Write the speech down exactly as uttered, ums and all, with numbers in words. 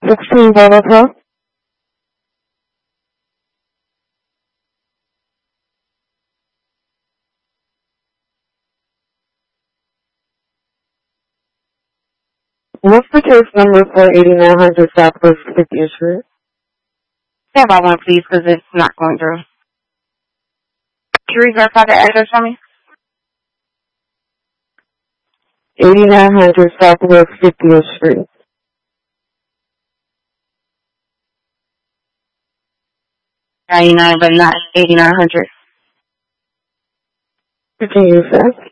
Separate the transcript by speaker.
Speaker 1: sixteen Bogota. What's the case number for eighty-nine hundred Southwest fiftieth Street?
Speaker 2: Stand by one, please, because it's not going through. Can you verify the address for me?
Speaker 1: eighty-nine hundred Southwest fiftieth Street.
Speaker 2: ninety-nine, but not eighty-nine hundred.
Speaker 1: What can you say?